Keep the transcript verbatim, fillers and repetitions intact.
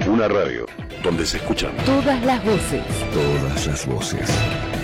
Una radio donde se escuchan todas las voces. Todas las voces.